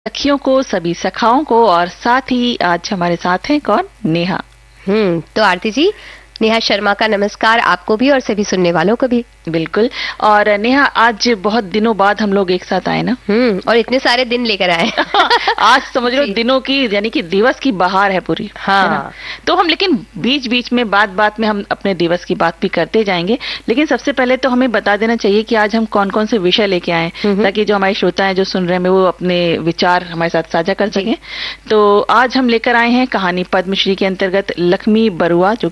सखियों को, सभी सखाओं को, और साथ ही आज हमारे साथ हैं कौन? नेहा। तो आरती जी, नेहा शर्मा का नमस्कार आपको भी और सभी सुनने वालों को भी। बिल्कुल। और नेहा, आज बहुत दिनों बाद हम लोग एक साथ आए ना। और इतने सारे दिन लेकर आए। आज समझ लो दिनों की, यानी कि दिवस की बहार है पूरी। हाँ। है ना? तो हम लेकिन बीच बीच में बात में हम अपने दिवस की बात भी करते जाएंगे, लेकिन सबसे पहले तो हमें बता देना चाहिए कि आज हम कौन कौन से विषय लेके आए, ताकि जो हमारे श्रोता हैं जो सुन रहे हैं वो अपने विचार हमारे साथ साझा कर सकें। तो आज हम लेकर आए हैं कहानी पद्मश्री के अंतर्गत लक्ष्मी बरुआ, जो